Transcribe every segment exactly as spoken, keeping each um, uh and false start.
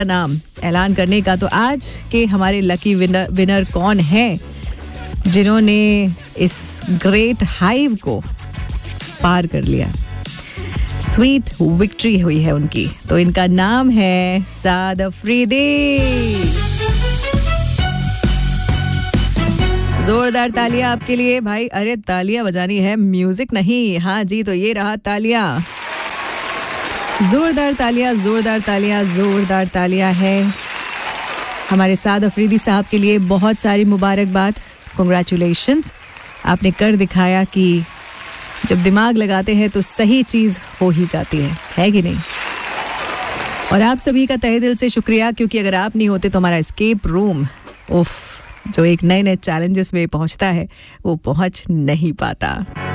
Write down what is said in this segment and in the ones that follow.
नाम ऐलान करने का। तो आज के हमारे लकी विनर विनर कौन है जिन्होंने इस ग्रेट हाइव को पार कर लिया, स्वीट विक्ट्री हुई है उनकी। तो इनका नाम है साद अफरीदी। जोरदार तालियां आपके लिए भाई। अरे तालियां बजानी है, म्यूजिक नहीं। हाँ जी, तो ये रहा तालियां, जोरदार तालियां, जोरदार तालियां, जोरदार तालियां है हमारे साद अफरीदी साहब के लिए। बहुत सारी मुबारकबाद, कांग्रेचुलेशंस। आपने कर दिखाया कि जब दिमाग लगाते हैं तो सही चीज हो ही जाती है, है कि नहीं? और आप सभी का तहे दिल से शुक्रिया, क्योंकि अगर आप नहीं होते तो हमारा एस्केप रूम उफ जो एक नए नए चैलेंजेस में पहुंचता है वो पहुंच नहीं पाता।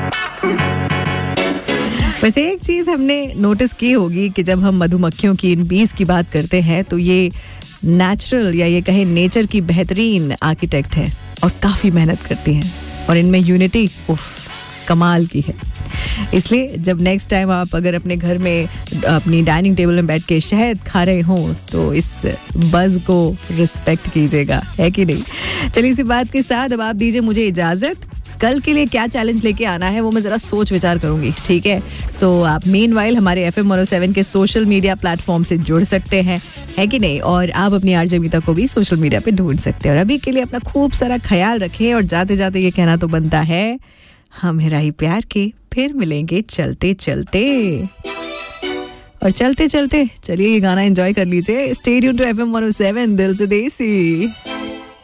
वैसे एक चीज हमने नोटिस की होगी कि जब हम मधुमक्खियों की इन बीज की बात करते हैं तो ये नेचुरल या ये कहें नेचर की बेहतरीन आर्किटेक्ट है और काफी मेहनत करती हैं और इनमें यूनिटी उफ कमाल की है। इसलिए जब नेक्स्ट टाइम आप अगर अपने घर में अपनी डाइनिंग टेबल में बैठ के शहद खा रहे हों तो इस बज़ को रिस्पेक्ट कीजिएगा, है कि नहीं? चलिए इसी बात के साथ अब आप दीजिए मुझे इजाज़त। कल के लिए क्या चैलेंज लेके आना है वो मैं ज़रा सोच विचार करूंगी, ठीक है? सो so, आप मीनवाइल हमारे F M one O seven के सोशल मीडिया प्लेटफॉर्म से जुड़ सकते हैं, है कि नहीं? और आप अपनी आरजे मीता को भी सोशल मीडिया पे ढूंढ सकते हैं। और अभी के लिए अपना खूब सारा ख्याल रखें और जाते जाते ये कहना तो बनता है, हम हिराही प्यार के फिर मिलेंगे चलते चलते। और चलते चलते चलिए ये गाना एंजॉय कर लीजिए। Stay tuned to F M one O seven, दिल से देसी।